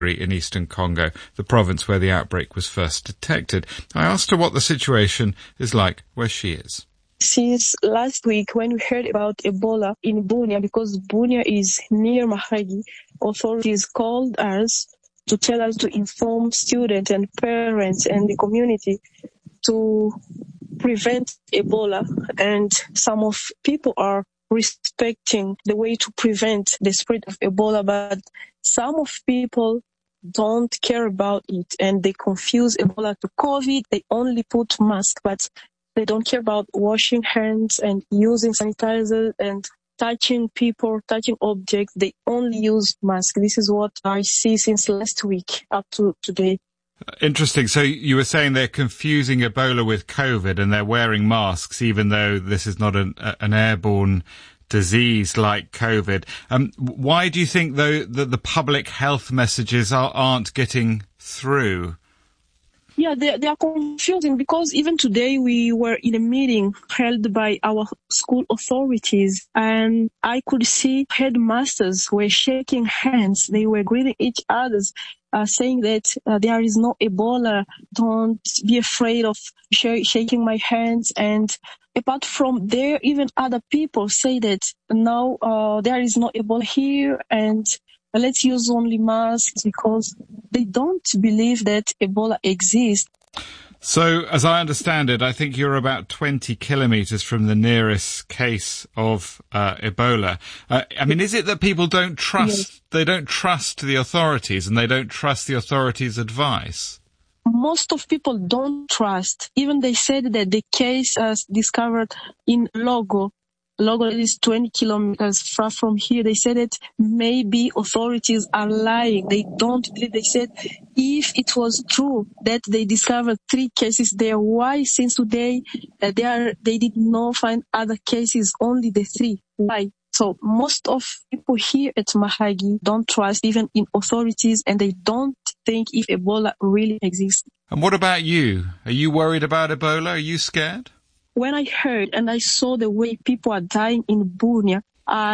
in eastern Congo, the province where the outbreak was first detected. I asked her what the situation is like where she is. Since last week, when we heard about Ebola in Bunia, because Bunia is near Mahagi, authorities called us to tell us to inform students and parents and the community to prevent Ebola. And some of people are respecting the way to prevent the spread of Ebola, but some of people don't care about it and they confuse Ebola to COVID. They only put mask, but they don't care about washing hands and using sanitizer and touching people, touching objects. They only use mask. This is what I see since last week up to today. Interesting. So you were saying they're confusing Ebola with COVID and they're wearing masks, even though this is not an airborne disease like COVID. Why do you think, though, that the public health messages aren't getting through? Yeah, they are confusing because even today we were in a meeting held by our school authorities and I could see headmasters were shaking hands. They were greeting each other, saying that there is no Ebola. Don't be afraid of shaking my hands. And apart from there, even other people say that now there is no Ebola here and let's use only masks because they don't believe that Ebola exists. So, as I understand it, I think you're about 20 kilometres from the nearest case of Ebola. I mean, is it that people don't trust, Yes. They don't trust the authorities and they don't trust the authorities' advice? Most of people don't trust. Even they said that the case was discovered in Logo. Logo is 20 kilometers far from here. They said that maybe authorities are lying. They don't believe. They said if it was true that they discovered 3 cases there, why since today they did not find other cases, only the 3? Why? So most of people here at Mahagi don't trust even in authorities and they don't think if Ebola really exists. And what about you? Are you worried about Ebola? Are you scared? When I heard and I saw the way people are dying in Bunia,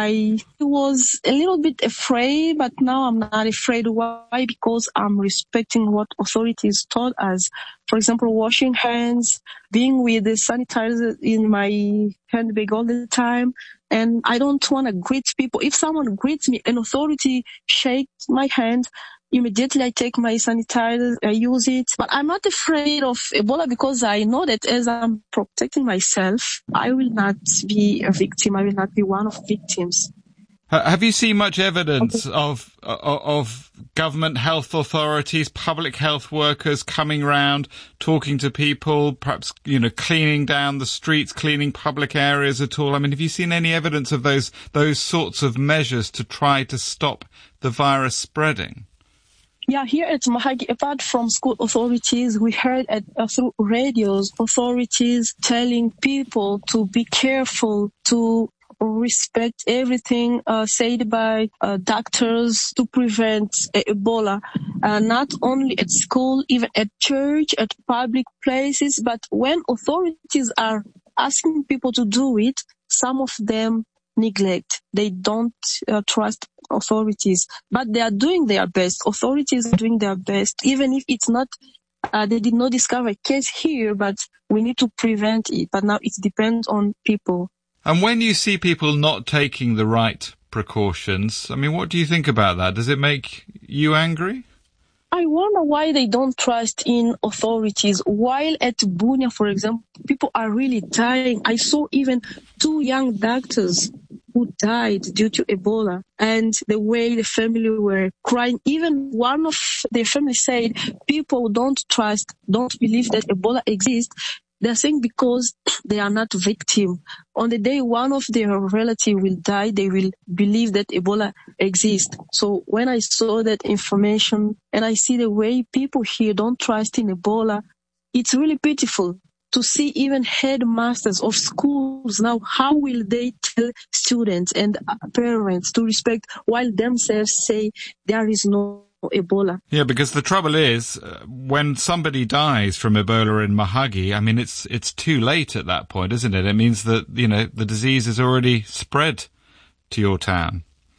I was a little bit afraid, but now I'm not afraid. Why? Because I'm respecting what authorities told us. For example, washing hands, being with the sanitizer in my handbag all the time. And I don't want to greet people. If someone greets me, an authority shakes my hand, immediately I take my sanitizer, I use it. But I'm not afraid of Ebola because I know that as I'm protecting myself, I will not be a victim. I will not be one of the victims. Have you seen much evidence of government health authorities, public health workers coming round, talking to people, perhaps, cleaning down the streets, cleaning public areas at all? I mean, have you seen any evidence of those sorts of measures to try to stop the virus spreading? Yeah, here at Mahagi, apart from school authorities, we heard through radios, authorities telling people to be careful, to respect everything said by doctors to prevent Ebola, not only at school, even at church, at public places. But when authorities are asking people to do it, some of them neglect. They don't trust authorities, but they are doing their best. Authorities are doing their best, even if it's not, they did not discover a case here, but we need to prevent it. But now it depends on people. And when you see people not taking the right precautions, I mean, what do you think about that? Does it make you angry? I wonder why they don't trust in authorities. While at Bunia, for example, people are really dying. I saw even 2 young doctors who died due to Ebola, and the way the family were crying. Even one of their family said people don't believe that Ebola exists. They're saying because they are not victim. On the day one of their relative will die, they will believe that Ebola exists. So when I saw that information and I see the way people here don't trust in Ebola, it's really pitiful to see even headmasters of schools now. How will they tell students and parents to respect while themselves say there is no Ebola? Yeah, because the trouble is, when somebody dies from Ebola in Mahagi, I mean, it's too late at that point, isn't it? It means that, the disease has already spread to your town.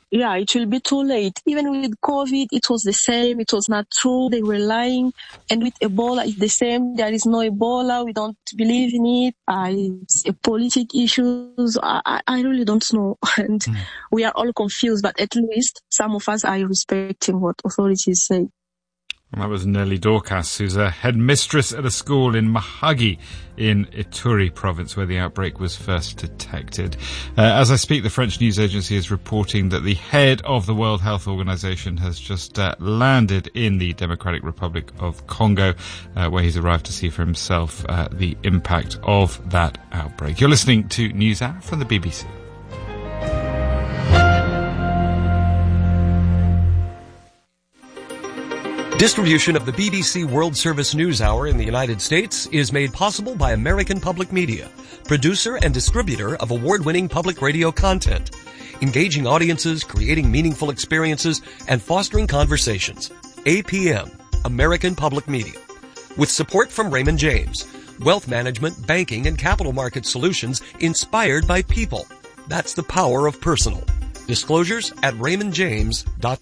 Yeah, it will be too late. Even with COVID, it was the same. It was not true. They were lying. And with Ebola, it's the same. There is no Ebola. We don't believe in it. It's a political issues. I really don't know. And we are all confused, but at least some of us are respecting what authorities say. And that was Nelly Dorcas, who's a headmistress at a school in Mahagi in Ituri province, where the outbreak was first detected. As I speak, the French news agency is reporting that the head of the World Health Organization has just landed in the Democratic Republic of Congo, where he's arrived to see for himself the impact of that outbreak. You're listening to News Hour from the BBC. Distribution of the BBC World Service News Hour in the United States is made possible by American Public Media, producer and distributor of award-winning public radio content, engaging audiences, creating meaningful experiences, and fostering conversations. APM, American Public Media. With support from Raymond James, wealth management, banking, and capital market solutions inspired by people. That's the power of personal. Disclosures at raymondjames.com.